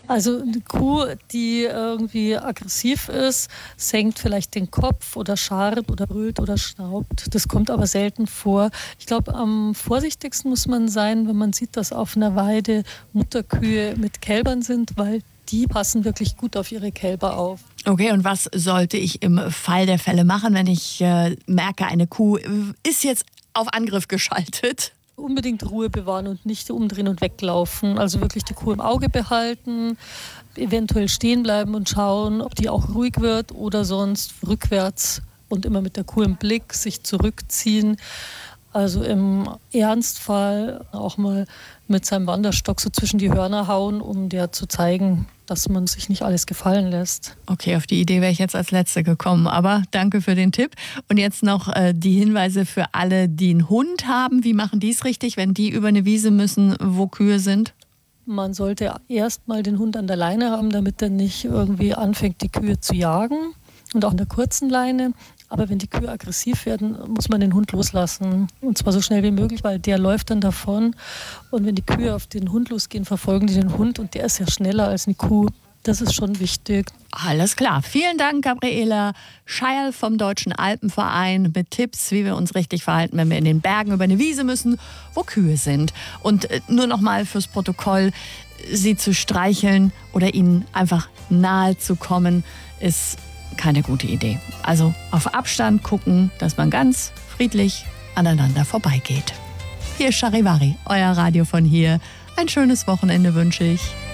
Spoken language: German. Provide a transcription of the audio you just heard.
Also eine Kuh, die irgendwie aggressiv ist, senkt vielleicht den Kopf oder scharrt oder brüllt oder schnaubt. Das kommt aber selten vor. Ich glaube, am vorsichtigsten muss man sein, wenn man sieht, dass auf einer Weide Mutterkühe mit Kälbern sind, weil die passen wirklich gut auf ihre Kälber auf. Okay, und was sollte ich im Fall der Fälle machen, wenn ich merke, eine Kuh ist jetzt auf Angriff geschaltet? Unbedingt Ruhe bewahren und nicht umdrehen und weglaufen. Also wirklich die Kuh im Auge behalten, eventuell stehen bleiben und schauen, ob die auch ruhig wird oder sonst rückwärts und immer mit der Kuh im Blick sich zurückziehen. Also im Ernstfall auch mal mit seinem Wanderstock so zwischen die Hörner hauen, um der zu zeigen, dass man sich nicht alles gefallen lässt. Okay, auf die Idee wäre ich jetzt als Letzte gekommen, aber danke für den Tipp. Und jetzt noch die Hinweise für alle, die einen Hund haben. Wie machen die es richtig, wenn die über eine Wiese müssen, wo Kühe sind? Man sollte erst mal den Hund an der Leine haben, damit er nicht irgendwie anfängt, die Kühe zu jagen. Und auch an der kurzen Leine. Aber wenn die Kühe aggressiv werden, muss man den Hund loslassen. Und zwar so schnell wie möglich, weil der läuft dann davon. Und wenn die Kühe auf den Hund losgehen, verfolgen die den Hund. Und der ist ja schneller als eine Kuh. Das ist schon wichtig. Alles klar. Vielen Dank, Gabriela Scheierl vom Deutschen Alpenverein mit Tipps, wie wir uns richtig verhalten, wenn wir in den Bergen über eine Wiese müssen, wo Kühe sind. Und nur noch mal fürs Protokoll, sie zu streicheln oder ihnen einfach nahe zu kommen, ist keine gute Idee. Also auf Abstand gucken, dass man ganz friedlich aneinander vorbeigeht. Hier ist Charivari, euer Radio von hier. Ein schönes Wochenende wünsche ich.